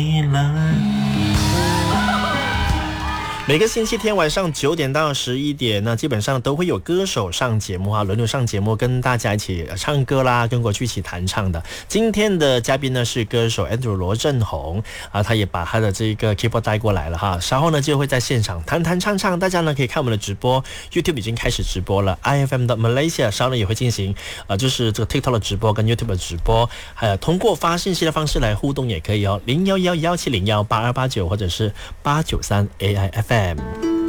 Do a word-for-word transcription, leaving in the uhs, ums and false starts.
每个星期天晚上九点到十一点，那基本上都会有歌手上节目啊，轮流上节目，跟大家一起唱歌啦，跟过去一起弹唱的。今天的嘉宾呢是歌手 Andrew 罗振宏啊，他也把他的这个 keyboard 带过来了哈，稍后呢就会在现场弹弹唱唱，大家呢可以看我们的直播 ，YouTube 已经开始直播了 ，I F M 的 Malaysia 稍后呢也会进行呃就是这个 TikTok 的直播跟 YouTube 的直播，还有通过发信息的方式来互动也可以哦，零幺幺幺七零幺八二八九或者是八九三 A I F M。